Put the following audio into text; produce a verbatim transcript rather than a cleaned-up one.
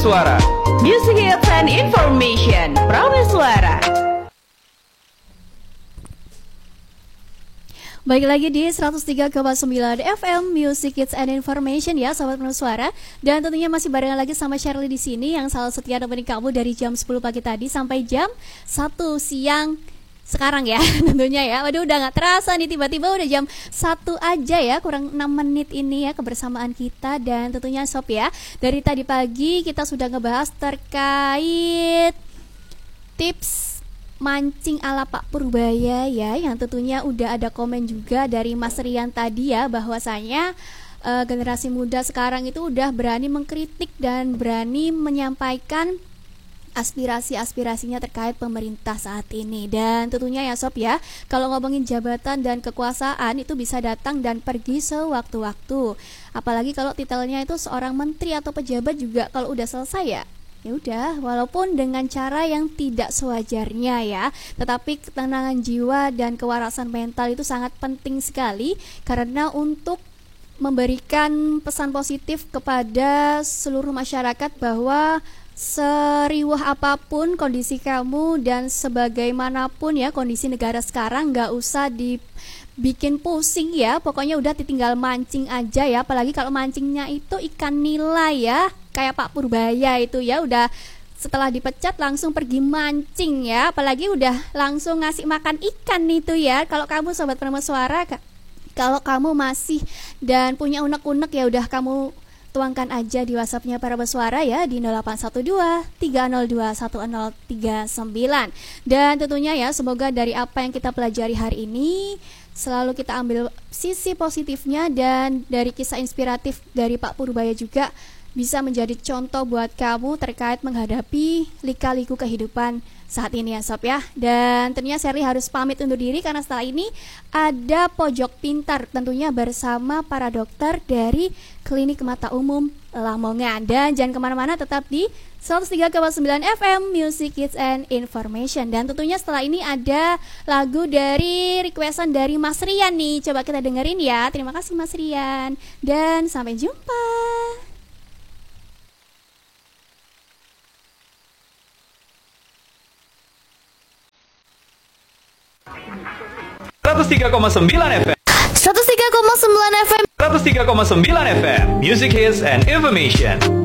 Prameswara. Music Hits and Information, Prameswara. Baik lagi di seratus tiga koma sembilan F M Music Hits and Information ya Sobat Prameswara. Dan tentunya masih barengan lagi sama Shirley di sini yang selalu setia nemenin kamu dari jam sepuluh pagi tadi sampai jam satu siang sekarang ya tentunya ya. Waduh udah gak terasa nih, tiba-tiba udah jam satu aja ya, kurang enam menit ini ya kebersamaan kita. Dan tentunya Sob ya, dari tadi pagi kita sudah ngebahas terkait tips mancing ala Pak Purbaya ya, yang tentunya udah ada komen juga dari Mas Rian tadi ya, bahwasanya uh, generasi muda sekarang itu udah berani mengkritik dan berani menyampaikan aspirasi-aspirasinya terkait pemerintah saat ini. Dan tentunya ya Sob ya, kalau ngomongin jabatan dan kekuasaan itu bisa datang dan pergi sewaktu-waktu. Apalagi kalau titelnya itu seorang menteri atau pejabat juga kalau udah selesai ya ya udah, walaupun dengan cara yang tidak sewajarnya ya, tetapi ketenangan jiwa dan kewarasan mental itu sangat penting sekali, karena untuk memberikan pesan positif kepada seluruh masyarakat bahwa seriwah apapun kondisi kamu dan sebagaimanapun ya kondisi negara sekarang, nggak usah dibikin pusing ya, pokoknya udah ditinggal mancing aja ya. Apalagi kalau mancingnya itu ikan nila ya, kayak Pak Purbaya itu ya, udah setelah dipecat langsung pergi mancing ya, apalagi udah langsung ngasih makan ikan itu ya. Kalau kamu Sobat Prameswara, kalau kamu masih dan punya unek-unek ya udah kamu tuangkan aja di WhatsApp-nya Prameswara ya di nol delapan satu dua tiga nol dua satu nol tiga sembilan. Dan tentunya ya semoga dari apa yang kita pelajari hari ini selalu kita ambil sisi positifnya, dan dari kisah inspiratif dari Pak Purbaya juga bisa menjadi contoh buat kamu terkait menghadapi lika-liku kehidupan saat ini ya Sob ya. Dan tentunya Shirley harus pamit undur diri karena setelah ini ada Pojok Pintar tentunya bersama para dokter dari Klinik Mata Umum Lamongan. Dan jangan kemana-mana, tetap di seratus tiga koma sembilan F M Music Hits and Information. Dan tentunya setelah ini ada lagu dari requestan dari Mas Rian nih, coba kita dengerin ya. Terima kasih Mas Rian, dan sampai jumpa. seratus tiga koma sembilan F M. seratus tiga koma sembilan F M. seratus tiga koma sembilan F M Music Hits and Information.